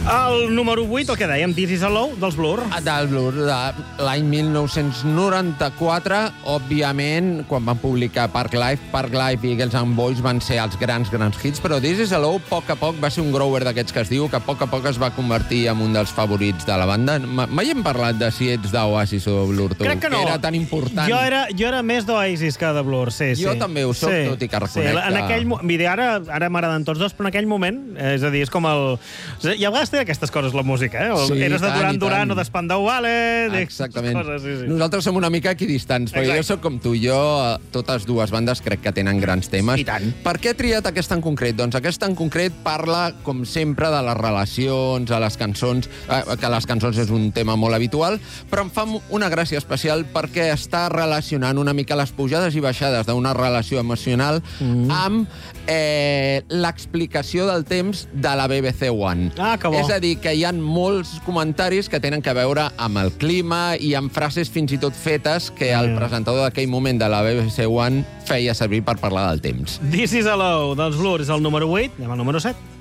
El número 8, el que dèiem, This is a Low, dels Blur. Del Blur, de l'any 1994, òbviament, quan van publicar Park Life i Girls and Boys van ser els grans hits, però This is a Low, a poc va ser un grower d'aquests que es diu, que a poc es va convertir en un dels favorits de la banda. Mai hem parlat de si ets d'Oasis o Blur, tu, Crec que no. era tan important. Jo era més d'Oasis que de Blur, sí. Jo també ho soc, tot i que reconec que... En aquell ara m'agraden tots dos, però en aquell moment, és a dir, és com el... I a vegades té aquestes coses, la música, eh? Sí, eres de tant, Duran o d'Espandau Ballet... Exactament. Coses, sí. Nosaltres som una mica equidistants, perquè jo soc com tu. Jo, totes dues bandes, crec que tenen grans temes. I tant. Per què he triat aquesta en concret? Doncs aquesta en concret parla, com sempre, de les relacions, a les cançons, que les cançons és un tema molt habitual, però em fa una gràcia especial perquè està relacionant una mica les pujades i baixades d'una relació emocional amb l'explicació del temps de la BBC One. Ah, que bo. És a dir, que hi ha molts comentaris que tenen que veure amb el clima i amb frases fins i tot fetes que el presentador d'aquell moment de la BBC One feia servir per parlar del temps. This is a Low, dels Blur, és el número 8. Anem al número 7.